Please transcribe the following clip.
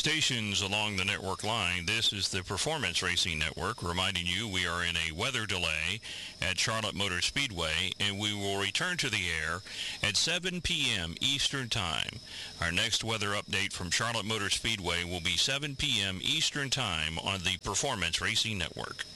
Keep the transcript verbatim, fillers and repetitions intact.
stations along the network line, this is the Performance Racing Network, reminding you we are in a weather delay at Charlotte Motor Speedway, and we will return to the air at seven p.m. Eastern Time. Our next weather update from Charlotte Motor Speedway will be seven p.m. Eastern Time on the Performance Racing Network.